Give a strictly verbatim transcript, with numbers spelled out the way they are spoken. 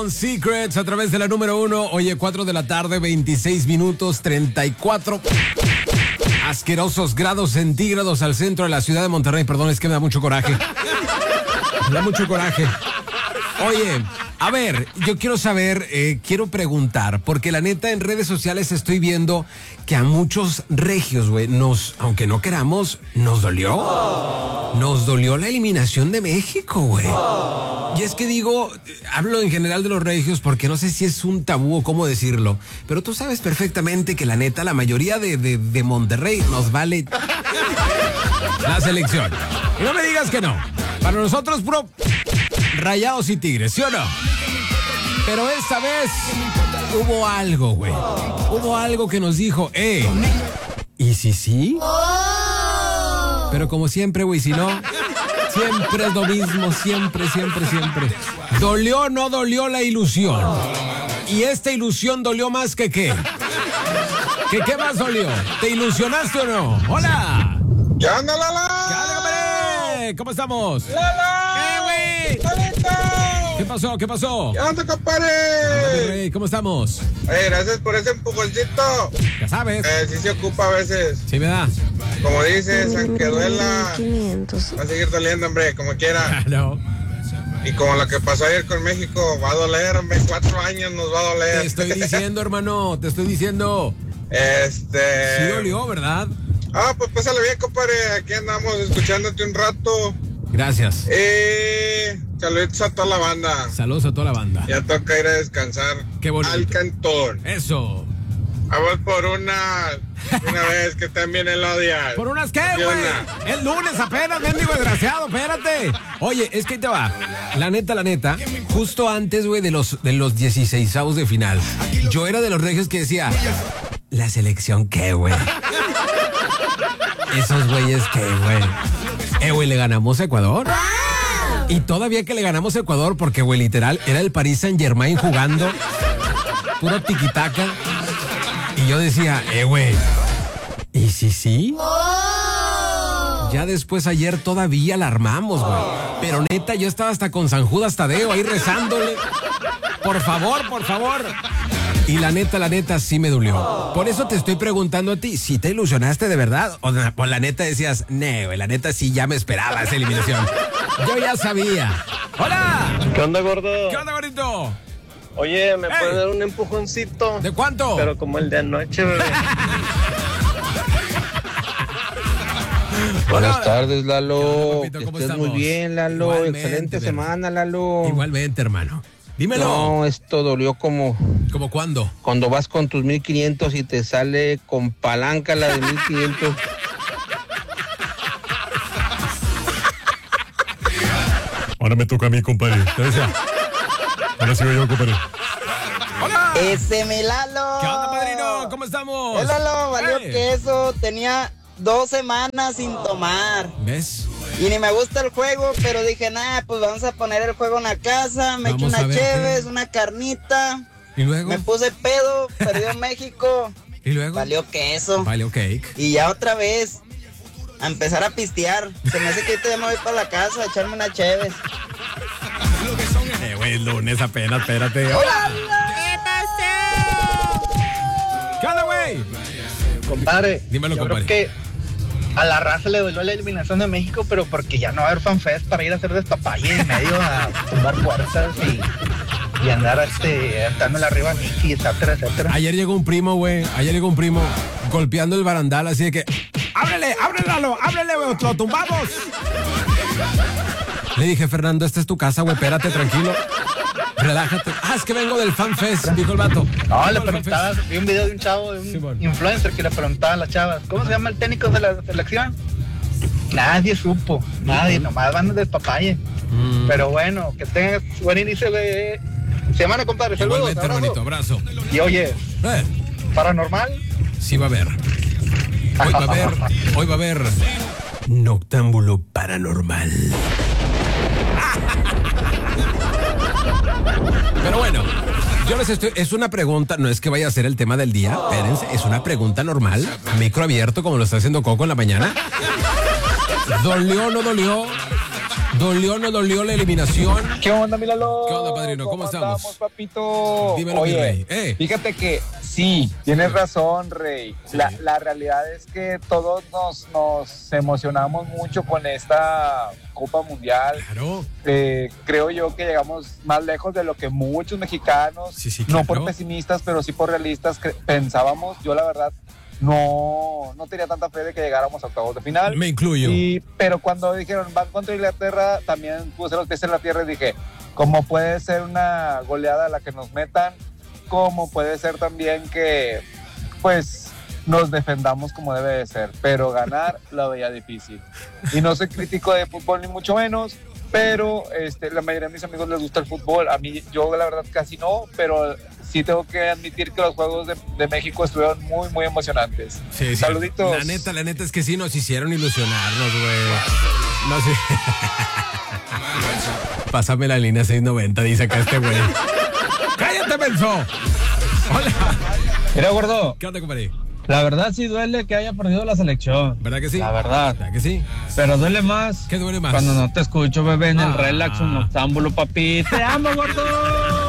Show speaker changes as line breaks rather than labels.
Secrets a través de la número uno. Oye, cuatro de la tarde, veintiséis minutos, treinta y cuatro asquerosos grados centígrados al centro de la ciudad de Monterrey. Perdón, es que me da mucho coraje. Me da mucho coraje. Oye, a ver, yo quiero saber, eh, quiero preguntar, porque la neta en redes sociales estoy viendo que a muchos regios, güey, nos, aunque no queramos, nos dolió. Nos dolió la eliminación de México, güey. Y es que digo, hablo en general de los regios porque no sé si es un tabú o cómo decirlo, pero tú sabes perfectamente que la neta, la mayoría de, de, de Monterrey nos vale la selección. Y no me digas que no. Para nosotros, puro Rayados y Tigres, ¿sí o no? Pero esta vez hubo algo, güey. Hubo algo que nos dijo, eh, ¿y si sí? Pero como siempre, güey, si no, siempre es lo mismo, siempre, siempre, siempre. ¿Dolió o no dolió la ilusión? Y esta ilusión dolió más que qué. ¿Que qué más dolió? ¿Te ilusionaste o no? ¡Hola!
¿Qué onda, Lala?
¿Qué onda, compadre? ¿Cómo estamos?
¡Lala!
¡Eh, güey! ¿Qué pasó? ¿Qué pasó?
¿Qué onda, compadre?
¿Cómo estamos?
Hey, gracias por ese empujoncito.
Ya sabes.
Eh, sí se ocupa a veces.
Sí me da.
Como dices, aunque duela, va a seguir doliendo, hombre, como quiera.
No.
Y como lo que pasó ayer con México, va a doler, hombre, cuatro años nos va a doler.
Te estoy diciendo, hermano, te estoy diciendo.
Este...
Sí dolió, ¿verdad?
Ah, pues pásale bien, compadre, aquí andamos escuchándote un rato.
Gracias.
Eh, saludos a toda la banda.
Saludos a toda la banda.
Ya toca ir a descansar.
Qué bonito.
Al cantón.
Eso.
Vamos por una, una vez que también el odias.
¿Por unas qué, güey? El lunes apenas, mendigo desgraciado, espérate. Oye, es que ahí te va. La neta, la neta, justo antes, güey, de los, de los dieciseisavos de final, yo era de los regios que decía, ¿la selección qué, güey? Esos güeyes qué, güey. Eh, güey, le ganamos a Ecuador. Y todavía que le ganamos a Ecuador, porque, güey, literal, era el Paris Saint-Germain jugando puro tiquitaca. Y yo decía, eh, güey, ¿y si sí? Ya después ayer todavía la armamos, güey. Pero neta, yo estaba hasta con San Judas Tadeo ahí rezándole. Por favor, por favor. Y la neta, la neta, sí me dolió. Por eso te estoy preguntando a ti, ¿si te ilusionaste de verdad? O, o la neta decías, no, güey, la neta sí ya me esperaba esa eliminación. Yo ya sabía. ¡Hola!
¿Qué onda, gordo?
¿Qué onda, gordito?
Oye, ¿me
Hey.
puedes dar un empujoncito?
¿De cuánto?
Pero como el de anoche, bebé.
Buenas
Hola.
tardes, Lalo.
Papito,
Que
¿cómo
estés
estamos?
muy bien, Lalo.
Igualmente,
Excelente
pero-
semana, Lalo.
Igualmente, hermano. Dímelo.
No, esto dolió como
¿Cómo cuándo?
cuando vas con tus mil quinientos y te sale con palanca la de mil quinientos.
Ahora me toca a mí, compadre. ¿Qué decía? Ahora sigo yo, compadre.
¡Hola!
Ese mi Lalo.
¿Qué onda, padrino? ¿Cómo estamos?
El Lalo valió
Hey.
queso. Tenía dos semanas sin tomar.
¿Ves?
Y ni me gusta el juego, pero dije, nah, pues vamos a poner el juego en la casa. Me echo
Vamos a
una
ver,
cheves,
¿qué?
una carnita.
¿Y luego?
Me puse pedo, perdió México.
¿Y luego?
Valió queso.
Valió cake.
Y ya otra vez, a empezar a pistear. Se me hace que ahorita ya me voy para la casa a echarme una cheves.
Eh, güey, lunes apenas, espérate. ¡Hola! ¿Qué onda, güey?
Compadre,
Dímelo,
yo
compadre.
creo que a la raza le dolió la eliminación de México, pero porque ya no va a haber fanfest para ir a hacer despapalle en medio a tumbar puertas y, y andar este, dándole arriba a Mickey, etcétera, etcétera.
Ayer llegó un primo, güey. Ayer llegó un primo golpeando el barandal así de que... ¡Ábrele, ábrelalo, ábrele, güey! ¡Lo tumbamos! Le dije, Fernando, esta es tu casa, güey. Espérate, tranquilo. Relájate. Ah, es que vengo del FanFest, dijo el vato.
No,
Vengo
le
del
preguntaba,
FanFest.
vi un video de un chavo, de un
Sí, bueno.
influencer que le preguntaba a las chavas, ¿cómo se llama el técnico de la selección? Nadie supo, nadie, nomás van de papaye.
Mm.
Pero bueno, que tengas buen inicio de semana, compadre. Saludos,
Igualmente,
abrazo.
hermanito, abrazo.
Y oye,
Eh,
paranormal,
sí va a haber. Hoy va a haber, hoy va a haber Noctámbulo Paranormal. Pero bueno, yo les estoy, es una pregunta, no es que vaya a ser el tema del día, espérense, es una pregunta normal, micro abierto como lo está haciendo Coco en la mañana. ¿Dolió o no dolió? ¿Dolió o no dolió la eliminación?
¿Qué onda, mi Lalo?
¿Qué onda, padrino? ¿Cómo, ¿Cómo estamos?
estamos, papito?
Dímelo,
Oye,
mi rey. Eh.
Fíjate que sí, tienes razón, Rey. Sí. La, la realidad es que todos nos, nos emocionamos mucho con esta Copa Mundial.
Claro.
Eh, creo yo que llegamos más lejos de lo que muchos mexicanos,
sí, sí, claro.
no por pesimistas, pero sí por realistas, pensábamos. Yo, la verdad, no, no tenía tanta fe de que llegáramos a octavos de final.
Me incluyo.
Y, pero cuando dijeron van contra Inglaterra, también puse los pies en la tierra y dije, ¿cómo puede ser una goleada la que nos metan? ¿Cómo puede ser también que, pues, nos defendamos como debe de ser? Pero ganar lo veía difícil. Y no soy crítico de fútbol ni mucho menos, pero este, la mayoría de mis amigos les gusta el fútbol. A mí, yo la verdad casi no, pero sí tengo que admitir que los Juegos de, de México estuvieron muy, muy emocionantes.
Sí, sí.
Saluditos.
La neta, la neta es que sí nos hicieron ilusionarnos, güey. No sé. Pásame la línea seiscientos noventa, dice acá este güey. ¡Cállate, menso! Hola.
Mira, gordo.
¿Qué onda, compadre?
La verdad sí duele que haya perdido la selección.
¿Verdad que sí?
La verdad.
¿Verdad que sí?
Pero duele más.
¿Qué duele más?
Cuando no te escucho, bebé, en
ah.
el relax, un noctámbulo, papi. ¡Te amo, gordo!